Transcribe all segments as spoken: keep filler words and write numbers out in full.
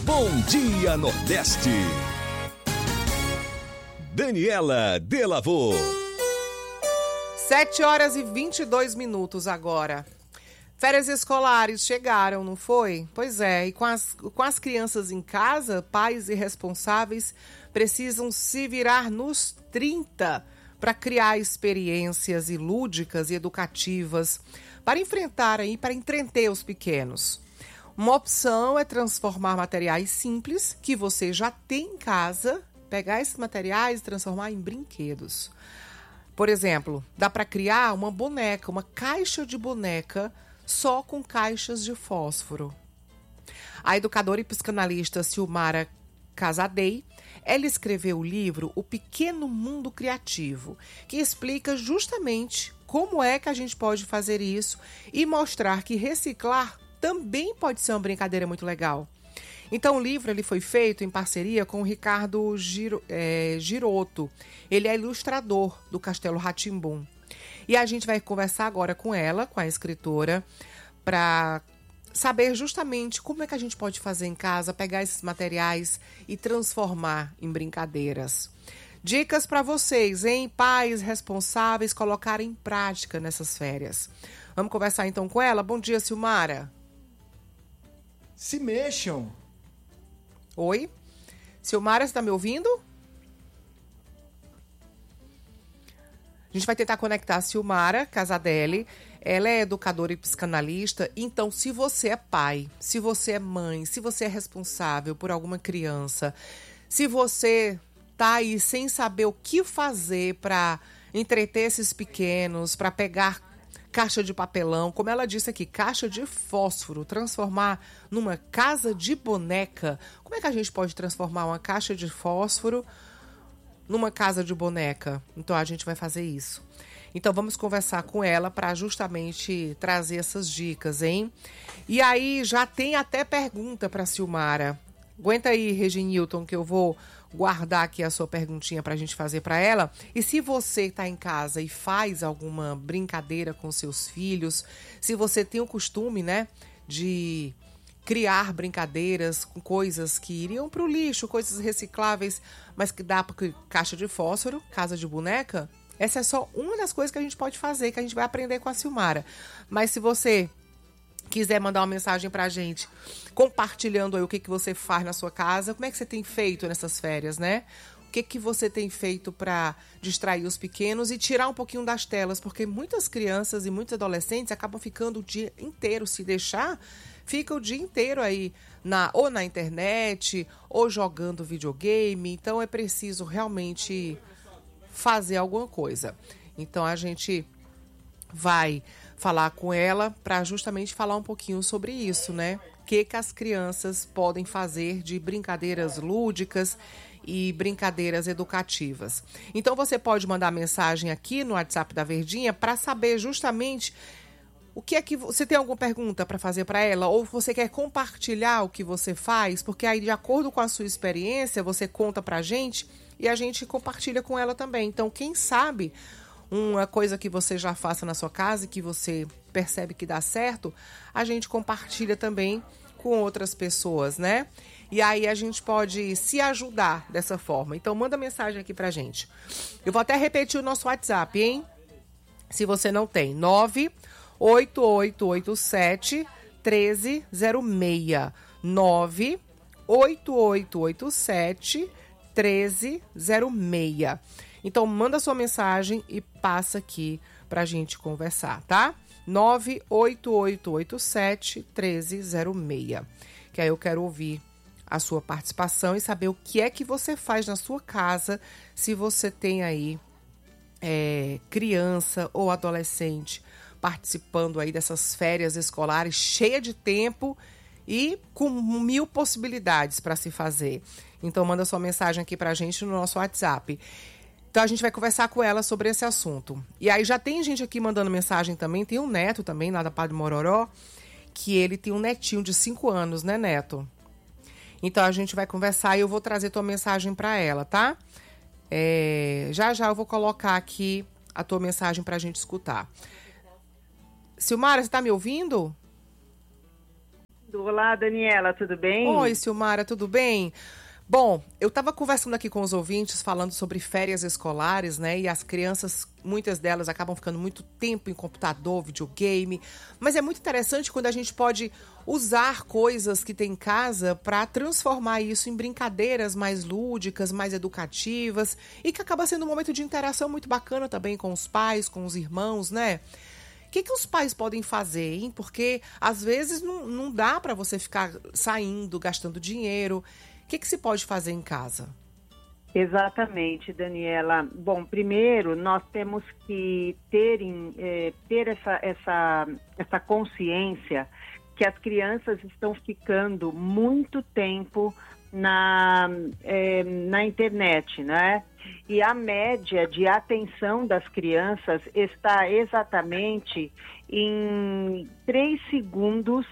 Bom Dia Nordeste. Daniela Delavô. sete horas e vinte e dois minutos agora. Férias escolares chegaram, não foi? Pois é, e com as, com as crianças em casa, pais e responsáveis precisam se virar nos trinta para criar experiências e lúdicas e educativas para enfrentar aí, para entreter os pequenos. Uma opção é transformar materiais simples que você já tem em casa, pegar esses materiais e transformar em brinquedos. Por exemplo, dá para criar uma boneca, uma caixa de boneca só com caixas de fósforo. A educadora e psicanalista Silmara Casadei, ela escreveu o livro O Pequeno Mundo Criativo, que explica justamente como é que a gente pode fazer isso e mostrar que reciclar também pode ser uma brincadeira muito legal. Então, o livro ele foi feito em parceria com o Ricardo Giro, é, Giroto. Ele é ilustrador do Castelo Rá-Tim-Bum. E a gente vai conversar agora com ela, com a escritora, para saber justamente como é que a gente pode fazer em casa, pegar esses materiais e transformar em brincadeiras. Dicas para vocês, hein? Pais responsáveis colocarem em prática nessas férias. Vamos conversar então com ela? Bom dia, Silmara. Se mexam. Oi? Silmara, você está me ouvindo? A gente vai tentar conectar a Silmara Casadelli. Ela é educadora e psicanalista. Então, se você é pai, se você é mãe, se você é responsável por alguma criança, se você tá aí sem saber o que fazer para entreter esses pequenos, para pegar caixa de papelão, como ela disse aqui, caixa de fósforo, transformar numa casa de boneca. Como é que a gente pode transformar uma caixa de fósforo numa casa de boneca? Então a gente vai fazer isso. Então vamos conversar com ela para justamente trazer essas dicas, hein? E aí já tem até pergunta para Silmara. Aguenta aí, Reginilton, que eu vou guardar aqui a sua perguntinha para a gente fazer para ela. E se você está em casa e faz alguma brincadeira com seus filhos, se você tem o costume, né, de criar brincadeiras com coisas que iriam para o lixo, coisas recicláveis, mas que dá para caixa de fósforo, casa de boneca, essa é só uma das coisas que a gente pode fazer, que a gente vai aprender com a Silmara. Mas se você quiser mandar uma mensagem pra gente, compartilhando aí o que, que você faz na sua casa, como é que você tem feito nessas férias, né? O que, que você tem feito para distrair os pequenos e tirar um pouquinho das telas, porque muitas crianças e muitos adolescentes acabam ficando o dia inteiro, se deixar, fica o dia inteiro aí, na, ou na internet, ou jogando videogame. Então é preciso realmente fazer alguma coisa. Então a gente vai falar com ela para justamente falar um pouquinho sobre isso, né? O que, que as crianças podem fazer de brincadeiras lúdicas e brincadeiras educativas. Então você pode mandar mensagem aqui no WhatsApp da Verdinha para saber justamente o que é que você tem alguma pergunta para fazer para ela, ou você quer compartilhar o que você faz, porque aí de acordo com a sua experiência você conta pra gente e a gente compartilha com ela também. Então quem sabe uma coisa que você já faça na sua casa e que você percebe que dá certo, a gente compartilha também com outras pessoas, né? E aí a gente pode se ajudar dessa forma. Então manda mensagem aqui pra gente. Eu vou até repetir o nosso WhatsApp, hein? Se você não tem, nove oito oito oito sete um três zero seis. nove oito oito oito sete um três zero seis. Então, manda sua mensagem e passa aqui pra gente conversar, tá? nove oito oito oito sete um três zero seis. Que aí eu quero ouvir a sua participação e saber o que é que você faz na sua casa, se você tem aí é, criança ou adolescente participando aí dessas férias escolares cheia de tempo e com mil possibilidades para se fazer. Então, manda sua mensagem aqui pra gente no nosso WhatsApp. Então a gente vai conversar com ela sobre esse assunto. E aí já tem gente aqui mandando mensagem também. Tem um neto também, lá da Padre Mororó, que ele tem um netinho de cinco anos, né, Neto? Então a gente vai conversar e eu vou trazer tua mensagem para ela, tá? É, já já eu vou colocar aqui a tua mensagem pra gente escutar. Silmara, você tá me ouvindo? Olá, Daniela, tudo bem? Oi, Silmara, tudo bem? Bom, eu estava conversando aqui com os ouvintes, falando sobre férias escolares, né? E as crianças, muitas delas acabam ficando muito tempo em computador, videogame. Mas é muito interessante quando a gente pode usar coisas que tem em casa para transformar isso em brincadeiras mais lúdicas, mais educativas. E que acaba sendo um momento de interação muito bacana também com os pais, com os irmãos, né? O que, que os pais podem fazer, hein? Porque às vezes não, não dá para você ficar saindo, gastando dinheiro. O que, que se pode fazer em casa? Exatamente, Daniela. Bom, primeiro, nós temos que ter, em, eh, ter essa, essa, essa consciência que as crianças estão ficando muito tempo na, eh, na internet, né? E a média de atenção das crianças está exatamente em três segundos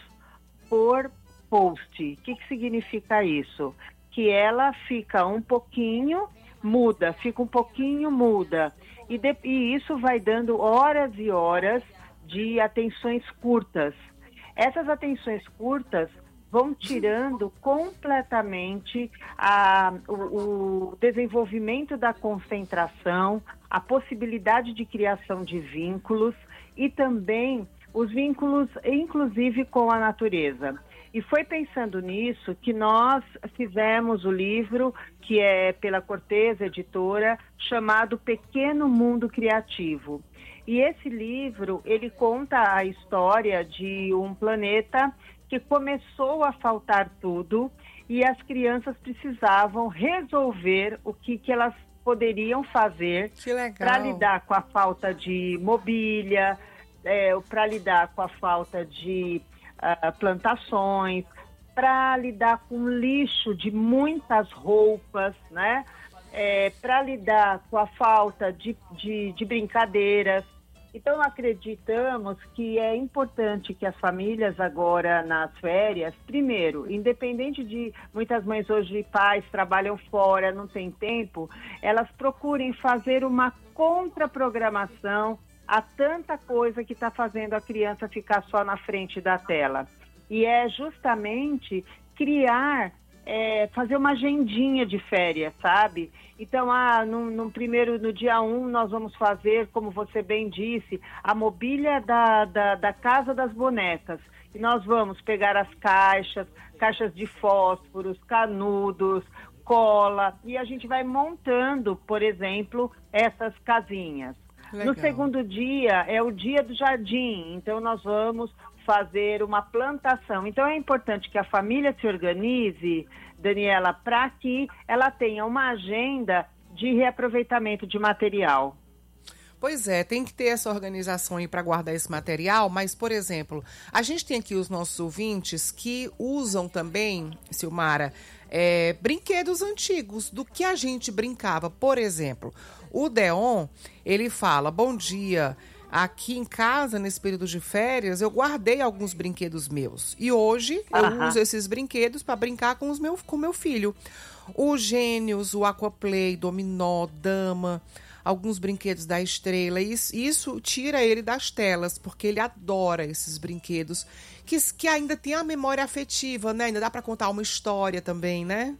por post. O que, que significa isso? Que ela fica um pouquinho muda, fica um pouquinho muda. E, de, e isso vai dando horas e horas de atenções curtas. Essas atenções curtas vão tirando completamente a, o, o desenvolvimento da concentração, a possibilidade de criação de vínculos e também os vínculos, inclusive, com a natureza. E foi pensando nisso que nós fizemos o livro, que é pela Cortez Editora, chamado Pequeno Mundo Criativo. E esse livro, ele conta a história de um planeta que começou a faltar tudo e as crianças precisavam resolver o que, que elas poderiam fazer para lidar com a falta de mobília, é, para lidar com a falta de Uh, plantações, para lidar com o lixo de muitas roupas, né? É, para lidar com a falta de, de, de brincadeiras. Então, acreditamos que é importante que as famílias agora nas férias, primeiro, independente de muitas mães hoje e pais trabalham fora, não tem tempo, elas procurem fazer uma contraprogramação há tanta coisa que está fazendo a criança ficar só na frente da tela. E é justamente criar, é, fazer uma agendinha de férias, sabe? Então, ah, no, no primeiro, no dia um, nós vamos fazer, como você bem disse, a mobília da, da, da Casa das Bonecas. E nós vamos pegar as caixas, caixas de fósforos, canudos, cola, e a gente vai montando, por exemplo, essas casinhas. Legal. No segundo dia é o dia do jardim, então nós vamos fazer uma plantação. Então é importante que a família se organize, Daniela, para que ela tenha uma agenda de reaproveitamento de material. Pois é, tem que ter essa organização aí para guardar esse material, mas, por exemplo, a gente tem aqui os nossos ouvintes que usam também, Silmara, é, brinquedos antigos, do que a gente brincava. Por exemplo, o Deon, ele fala, bom dia, aqui em casa, nesse período de férias, eu guardei alguns brinquedos meus. E hoje eu uh-huh. uso esses brinquedos para brincar com o meu, com meu filho. O Gênios, o Aquaplay, Dominó, Dama, alguns brinquedos da Estrela. Isso, isso tira ele das telas, porque ele adora esses brinquedos, que, que ainda tem a memória afetiva, né? Ainda dá para contar uma história também, né?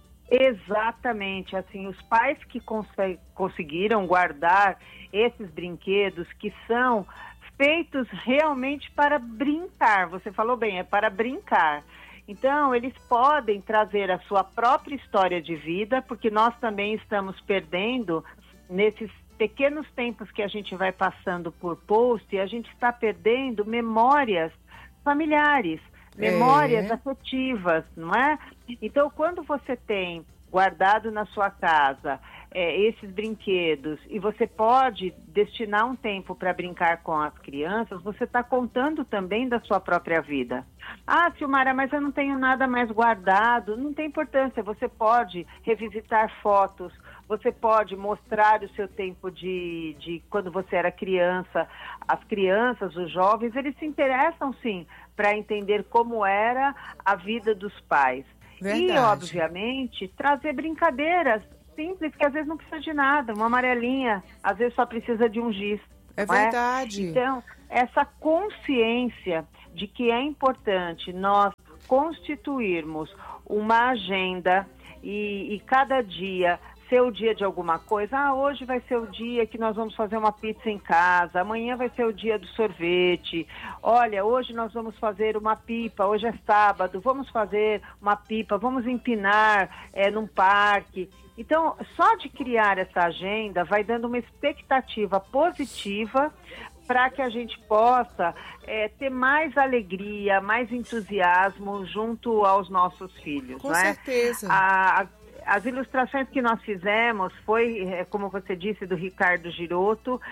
Exatamente, assim, os pais que cons- conseguiram guardar esses brinquedos que são feitos realmente para brincar, você falou bem, é para brincar. Então, eles podem trazer a sua própria história de vida, porque nós também estamos perdendo, nesses pequenos tempos que a gente vai passando por post, a gente está perdendo memórias familiares, memórias é. afetivas, não é? Então, quando você tem guardado na sua casa é, esses brinquedos e você pode destinar um tempo para brincar com as crianças, você está contando também da sua própria vida. Ah, Silmara, mas eu não tenho nada mais guardado. Não tem importância, você pode revisitar fotos, você pode mostrar o seu tempo de, de quando você era criança. As crianças, os jovens, eles se interessam sim para entender como era a vida dos pais. Verdade. E, obviamente, trazer brincadeiras simples, que às vezes não precisa de nada. Uma amarelinha, às vezes só precisa de um giz. É verdade. É? Então, essa consciência de que é importante nós constituirmos uma agenda e, e cada dia ser o dia de alguma coisa. Ah, hoje vai ser o dia que nós vamos fazer uma pizza em casa, amanhã vai ser o dia do sorvete. Olha, hoje nós vamos fazer uma pipa, hoje é sábado, vamos fazer uma pipa, vamos empinar é, num parque. Então, só de criar essa agenda vai dando uma expectativa positiva para que a gente possa é, ter mais alegria, mais entusiasmo junto aos nossos filhos. Com não é? certeza. A, a, As ilustrações que nós fizemos foi, como você disse, do Ricardo Girotto,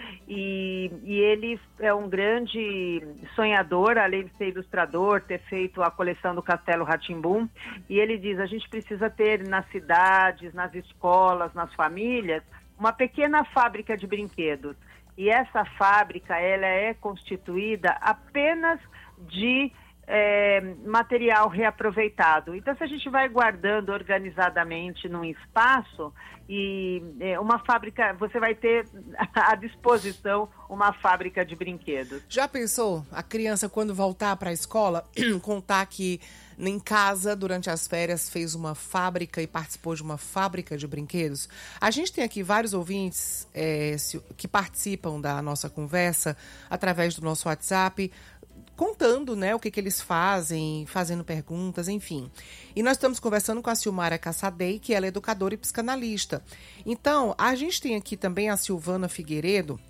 e, e ele é um grande sonhador, além de ser ilustrador, ter feito a coleção do Castelo Rá-Tim-Bum, e ele diz, a gente precisa ter nas cidades, nas escolas, nas famílias, uma pequena fábrica de brinquedos. E essa fábrica, ela é constituída apenas de É, material reaproveitado. Então, se a gente vai guardando organizadamente num espaço, e é, uma fábrica, você vai ter à disposição uma fábrica de brinquedos. Já pensou a criança, quando voltar para a escola, contar que em casa, durante as férias, fez uma fábrica e participou de uma fábrica de brinquedos? A gente tem aqui vários ouvintes é, que participam da nossa conversa através do nosso WhatsApp, contando, né, o que, que eles fazem, fazendo perguntas, enfim. E nós estamos conversando com a Silmara Casadei, que ela é educadora e psicanalista. Então, a gente tem aqui também a Silvana Figueiredo,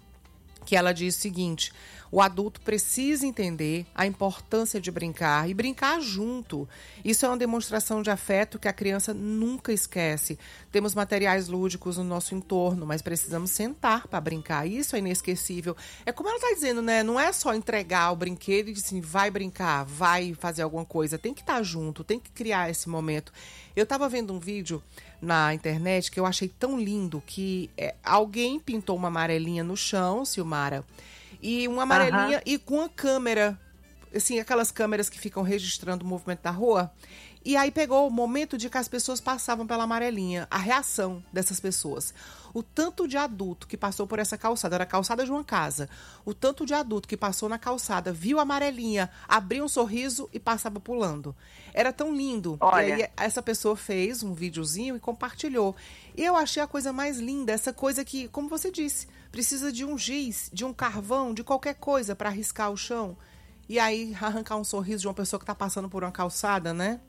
que ela diz o seguinte: o adulto precisa entender a importância de brincar e brincar junto. Isso é uma demonstração de afeto que a criança nunca esquece. Temos materiais lúdicos no nosso entorno, mas precisamos sentar para brincar. Isso é inesquecível. É como ela está dizendo, né? Não é só entregar o brinquedo e dizer assim, vai brincar, vai fazer alguma coisa. Tem que estar junto, tem que criar esse momento. Eu estava vendo um vídeo na internet que eu achei tão lindo, que é, alguém pintou uma amarelinha no chão, Silmara, e uma amarelinha uhum. e com a câmera, assim, aquelas câmeras que ficam registrando o movimento da rua. E aí pegou o momento de que as pessoas passavam pela amarelinha, a reação dessas pessoas. O tanto de adulto que passou por essa calçada, era a calçada de uma casa, o tanto de adulto que passou na calçada, viu a amarelinha, abriu um sorriso e passava pulando. Era tão lindo. Olha. E aí essa pessoa fez um videozinho e compartilhou. Eu achei a coisa mais linda, essa coisa que, como você disse, precisa de um giz, de um carvão, de qualquer coisa para riscar o chão. E aí arrancar um sorriso de uma pessoa que está passando por uma calçada, né?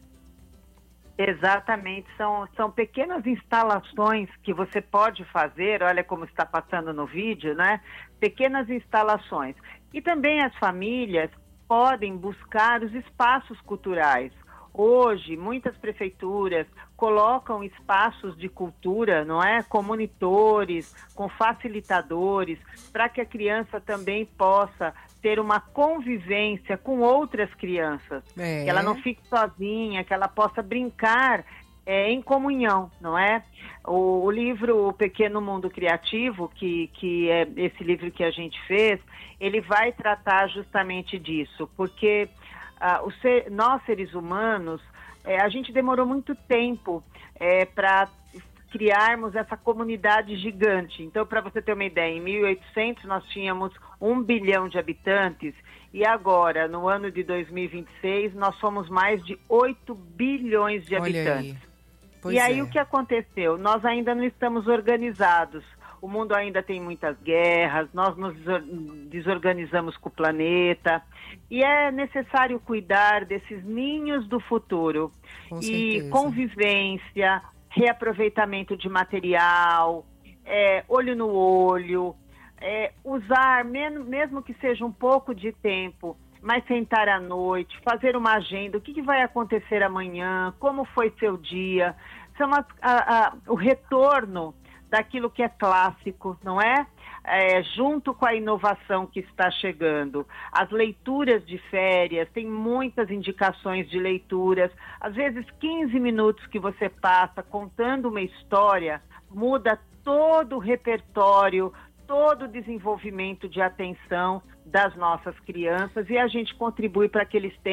Exatamente, são, são pequenas instalações que você pode fazer, olha como está passando no vídeo, né? Pequenas instalações. E também as famílias podem buscar os espaços culturais. Hoje, muitas prefeituras colocam espaços de cultura, não é? Com monitores, com facilitadores, para que a criança também possa ter uma convivência com outras crianças. É. Que ela não fique sozinha, que ela possa brincar é, em comunhão, não é? O, o livro O Pequeno Mundo Criativo, que, que é esse livro que a gente fez, ele vai tratar justamente disso, porque ah, o ser, nós, seres humanos, é, a gente demorou muito tempo é, para criarmos essa comunidade gigante. Então, para você ter uma ideia, em mil e oitocentos nós tínhamos um bilhão de habitantes e agora, no ano de dois mil e vinte e seis, nós somos mais de oito bilhões de Olha habitantes. Aí. Pois e aí é. O que aconteceu? Nós ainda não estamos organizados. O mundo ainda tem muitas guerras, nós nos desorganizamos com o planeta e é necessário cuidar desses ninhos do futuro. Com e certeza. Convivência, reaproveitamento de material, é, olho no olho, é, usar, mesmo, mesmo que seja um pouco de tempo, mas sentar à noite, fazer uma agenda, o que, que vai acontecer amanhã, como foi seu dia, são as, a, a, o retorno daquilo que é clássico, não é? É, junto com a inovação que está chegando. As leituras de férias, tem muitas indicações de leituras. Às vezes, quinze minutos que você passa contando uma história, muda todo o repertório, todo o desenvolvimento de atenção das nossas crianças e a gente contribui para que eles tenham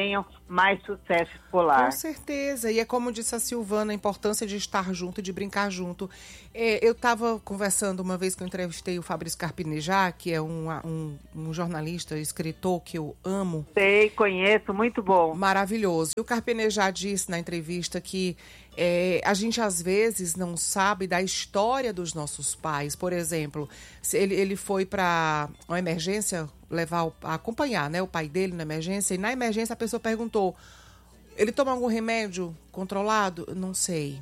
mais sucesso escolar. Com certeza. E é como disse a Silvana, a importância de estar junto, de brincar junto. É, eu estava conversando uma vez que eu entrevistei o Fabrício Carpinejar, que é um, um, um jornalista, escritor que eu amo. Sei, conheço, muito bom. Maravilhoso. E o Carpinejar disse na entrevista que é, a gente às vezes não sabe da história dos nossos pais. Por exemplo, se ele, ele foi para uma emergência levar o, acompanhar, né, o pai dele na emergência, e na emergência a pessoa perguntou: ele toma algum remédio controlado? Não sei.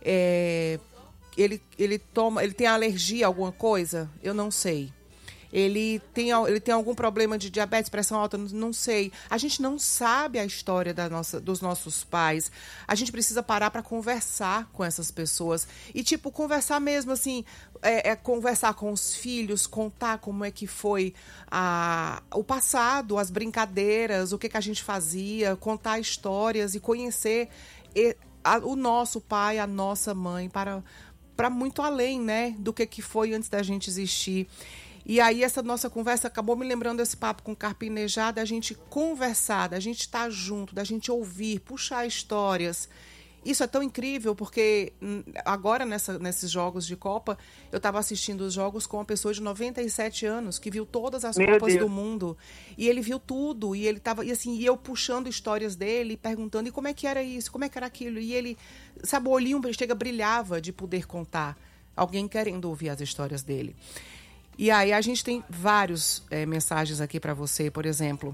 É, ele, ele, toma, ele tem alergia a alguma coisa? Eu não sei. Ele tem, ele tem algum problema de diabetes, pressão alta? Não sei. A gente não sabe a história da nossa, dos nossos pais. A gente precisa parar para conversar com essas pessoas. E, tipo, conversar mesmo, assim, é, é conversar com os filhos, contar como é que foi a, o passado, as brincadeiras, o que, que a gente fazia, contar histórias e conhecer e, a, o nosso pai, a nossa mãe, para, para muito além, né, do que, que foi antes da gente existir. E aí essa nossa conversa acabou me lembrando esse papo com o Carpinejar, da gente conversar, da gente estar junto, da gente ouvir, puxar histórias. Isso é tão incrível porque agora nessa, nesses jogos de Copa, eu estava assistindo os jogos com uma pessoa de noventa e sete anos, que viu todas as Meu Copas Deus. do mundo. E ele viu tudo, e ele tava, e assim, e eu puxando histórias dele, perguntando, e como é que era isso, como é que era aquilo? E ele, sabe, o olhinho chega, brilhava de poder contar, alguém querendo ouvir as histórias dele. E aí a gente tem várias é, mensagens aqui para você. Por exemplo,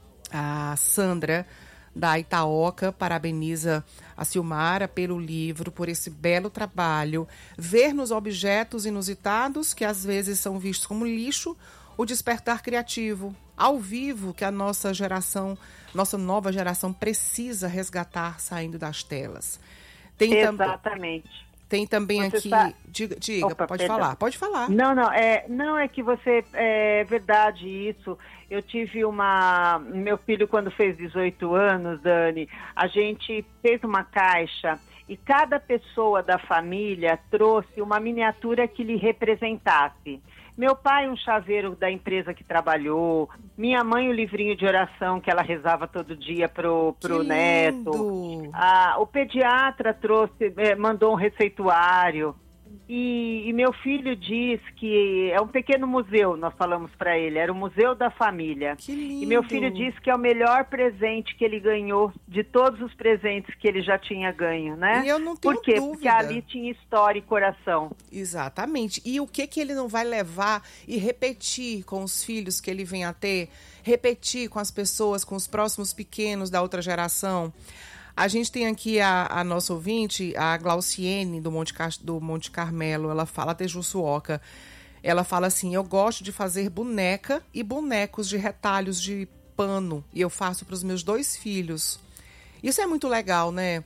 a Sandra da Itaoca parabeniza a Silmara pelo livro, por esse belo trabalho. Ver nos objetos inusitados, que às vezes são vistos como lixo, o despertar criativo, ao vivo, que a nossa geração, nossa nova geração precisa resgatar saindo das telas. Tem Exatamente. Tam- Tem também Você aqui... tá... Diga, diga Opa, pode perdão. falar, pode falar. Não, não, é, não é que você, é verdade isso, eu tive uma, meu filho quando fez dezoito anos, Dani, a gente fez uma caixa e cada pessoa da família trouxe uma miniatura que lhe representasse. Meu pai, um chaveiro da empresa que trabalhou. Minha mãe, o livrinho de oração que ela rezava todo dia pro, pro Que neto. lindo. Ah, o pediatra trouxe, eh, mandou um receituário. E, e meu filho diz que é um pequeno museu, nós falamos para ele, era o Museu da Família. Que lindo. E meu filho diz que é o melhor presente que ele ganhou de todos os presentes que ele já tinha ganho, né? E eu não tenho Por quê? dúvida. Porque ali tinha história e coração. Exatamente. E o que que ele não vai levar e repetir com os filhos que ele vem a ter? Repetir com as pessoas, com os próximos pequenos da outra geração? A gente tem aqui a, a nossa ouvinte, a Glauciene, do Monte, Car- do Monte Carmelo. Ela fala de Jussuoca. Ela fala assim: eu gosto de fazer boneca e bonecos de retalhos de pano. E eu faço para os meus dois filhos. Isso é muito legal, né?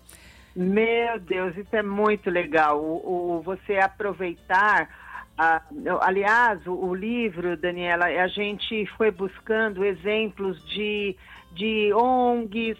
Meu Deus, isso é muito legal. O, o você aproveitar. A, aliás, o, o livro, Daniela, a gente foi buscando exemplos de, de O N Gs,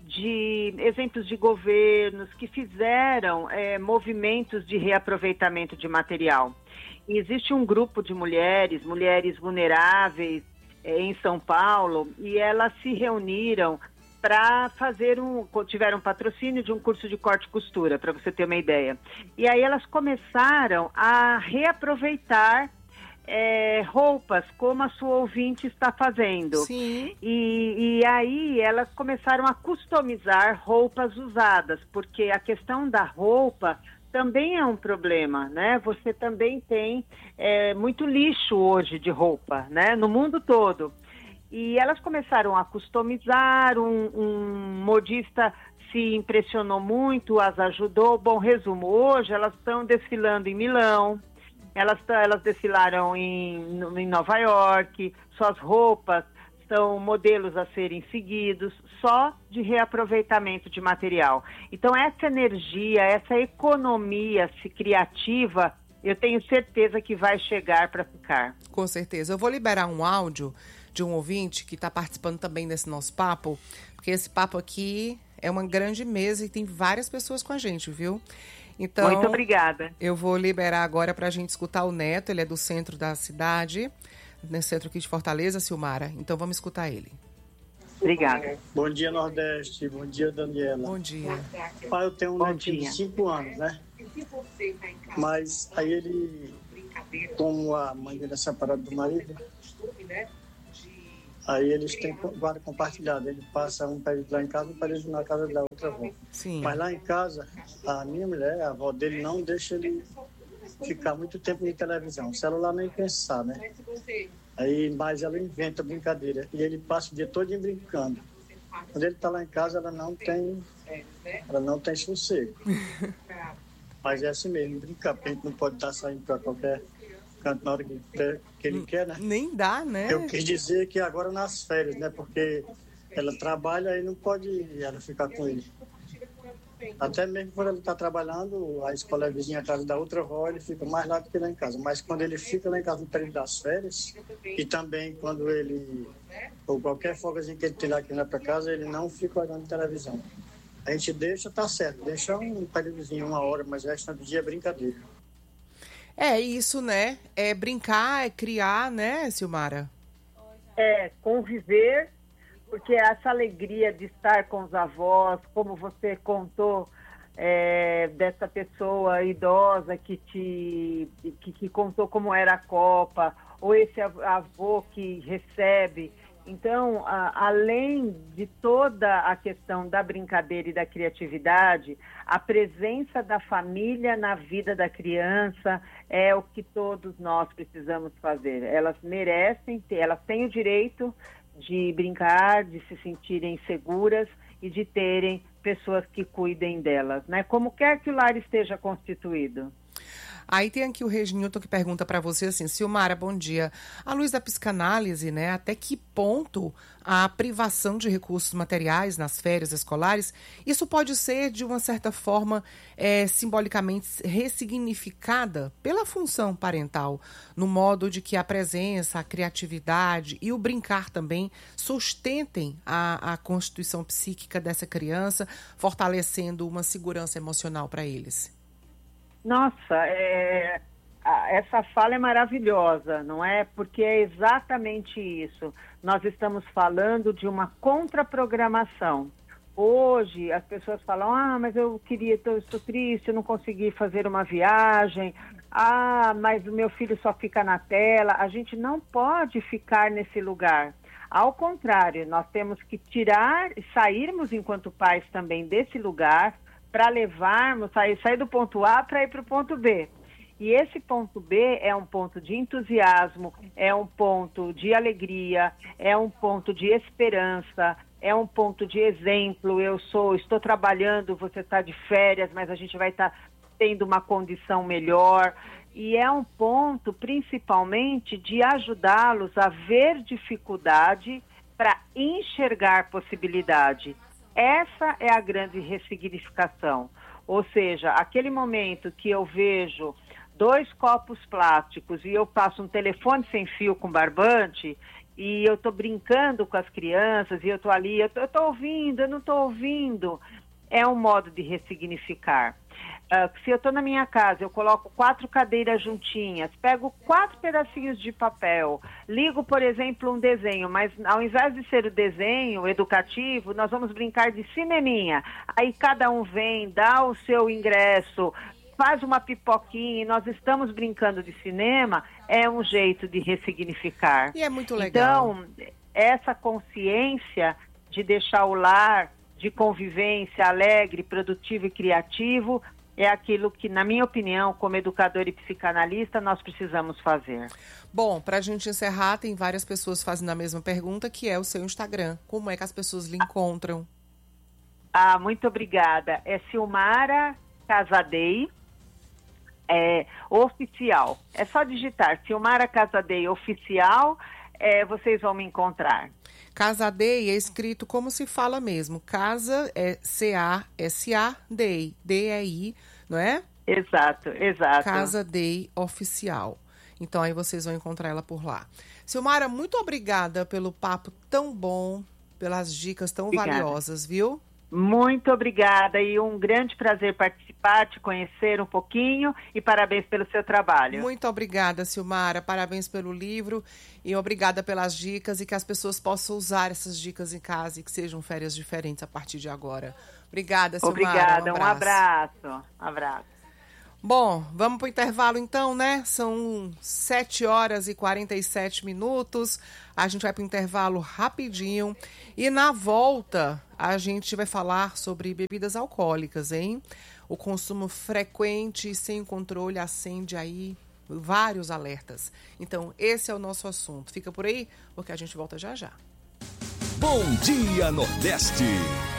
de exemplos de governos que fizeram é, movimentos de reaproveitamento de material. E existe um grupo de mulheres, mulheres vulneráveis é, em São Paulo, e elas se reuniram para fazer um, tiveram um patrocínio de um curso de corte e costura, para você ter uma ideia. E aí elas começaram a reaproveitar É, roupas, como a sua ouvinte está fazendo. Sim. E, e aí elas começaram a customizar roupas usadas, porque a questão da roupa também é um problema, né? Você também tem é, muito lixo hoje de roupa, né? No mundo todo. E elas começaram a customizar, um, um modista se impressionou muito, as ajudou. Bom, resumo, hoje elas estão desfilando em Milão. Elas, elas desfilaram em, em Nova York, suas roupas são modelos a serem seguidos, só de reaproveitamento de material. Então, essa energia, essa economia criativa, eu tenho certeza que vai chegar para ficar. Com certeza. Eu vou liberar um áudio de um ouvinte que está participando também desse nosso papo, porque esse papo aqui é uma grande mesa e tem várias pessoas com a gente, viu? Então, muito obrigada. Eu vou liberar agora para a gente escutar o Neto, ele é do centro da cidade, no centro aqui de Fortaleza, Silmara. Então vamos escutar ele. Obrigada. Bom dia, Nordeste. Bom dia, Daniela. Bom dia. Pai, eu tenho um Bom netinho dia. de cinco anos, né? Mas aí ele, como a mãe dele é separada do marido, aí eles têm guarda compartilhada. Ele passa um período lá em casa e um período na casa da outra avó. Sim. Mas lá em casa, a minha mulher, a avó dele, não deixa ele ficar muito tempo em televisão. O celular nem pensar, né? Aí, mas ela inventa brincadeira. E ele passa o dia todo brincando. Quando ele está lá em casa, ela não tem, ela não tem sossego. Mas é assim mesmo, brincar, porque a gente não pode estar saindo para qualquer canto na hora que, que ele quer, né? Nem dá, né? Eu quis dizer que agora nas férias, né? Porque ela trabalha e não pode ela ficar com ele. Até mesmo quando ele está trabalhando, a escola é vizinha à casa da outra avó, ele fica mais lá do que lá em casa. Mas quando ele fica lá em casa no período das férias, e também quando ele, ou qualquer folgazinha que ele tem lá que não é para casa, ele não fica olhando televisão. A gente deixa, tá certo, deixa um períodozinho, uma hora, mas o restante do dia é brincadeira. É isso, né? É brincar, é criar, né, Silmara? É, conviver, porque essa alegria de estar com os avós, como você contou, é, dessa pessoa idosa que te que, que contou como era a Copa, ou esse avô que recebe. Então, a, além de toda a questão da brincadeira e da criatividade, a presença da família na vida da criança é o que todos nós precisamos fazer. Elas merecem ter, elas têm o direito de brincar, de se sentirem seguras e de terem pessoas que cuidem delas, né? Como quer que o lar esteja constituído. Aí tem aqui o Reginilton que pergunta para você assim, Silmara, bom dia. À luz da psicanálise, né, até que ponto a privação de recursos materiais nas férias escolares, isso pode ser, de uma certa forma, é, simbolicamente ressignificada pela função parental, no modo de que a presença, a criatividade e o brincar também sustentem a, a constituição psíquica dessa criança, fortalecendo uma segurança emocional para eles? Nossa, é, essa fala é maravilhosa, não é? Porque é exatamente isso. Nós estamos falando de uma contraprogramação. Hoje, as pessoas falam, ah, mas eu queria, eu estou triste, eu não consegui fazer uma viagem. Ah, mas o meu filho só fica na tela. A gente não pode ficar nesse lugar. Ao contrário, nós temos que tirar, sairmos enquanto pais também desse lugar, para levarmos, sair, sair do ponto A para ir para o ponto B. E esse ponto B é um ponto de entusiasmo, é um ponto de alegria, é um ponto de esperança, é um ponto de exemplo. Eu sou, estou trabalhando, você está de férias, mas a gente vai estar tá tendo uma condição melhor. E é um ponto, principalmente, de ajudá-los a ver dificuldade para enxergar possibilidade. Essa é a grande ressignificação, ou seja, aquele momento que eu vejo dois copos plásticos e eu passo um telefone sem fio com barbante e eu estou brincando com as crianças e eu estou ali, eu estou ouvindo, eu não estou ouvindo, é um modo de ressignificar. Uh, se eu estou na minha casa, eu coloco quatro cadeiras juntinhas, pego quatro pedacinhos de papel, ligo, por exemplo, um desenho, mas ao invés de ser o desenho educativo, nós vamos brincar de cineminha. Aí cada um vem, dá o seu ingresso, faz uma pipoquinha e nós estamos brincando de cinema, é um jeito de ressignificar. E é muito legal. Então, essa consciência de deixar o lar de convivência alegre, produtivo e criativo é aquilo que, na minha opinião, como educador e psicanalista, nós precisamos fazer. Bom, para a gente encerrar, tem várias pessoas fazendo a mesma pergunta, que é o seu Instagram. Como é que as pessoas lhe encontram? Ah, muito obrigada. É Silmara Casadei, é, oficial. É só digitar Silmara Casadei oficial, é, vocês vão me encontrar. Casadei é escrito como se fala mesmo. Casa é C A S A D I, D E I, não é? Exato, exato. Casadei oficial. Então aí vocês vão encontrar ela por lá. Silmara, muito obrigada pelo papo tão bom, pelas dicas tão obrigada. Valiosas, viu? Muito obrigada e um grande prazer participar participar, te conhecer um pouquinho e parabéns pelo seu trabalho. Muito obrigada, Silmara. Parabéns pelo livro e obrigada pelas dicas e que as pessoas possam usar essas dicas em casa e que sejam férias diferentes a partir de agora. Obrigada, Silmara. Obrigada, um abraço. Um abraço. Um abraço. Bom, vamos para o intervalo então, né? São sete horas e quarenta e sete minutos. A gente vai para o intervalo rapidinho. E na volta, a gente vai falar sobre bebidas alcoólicas, hein? O consumo frequente e sem controle acende aí vários alertas. Então, esse é o nosso assunto. Fica por aí, porque a gente volta já já. Bom Dia Nordeste.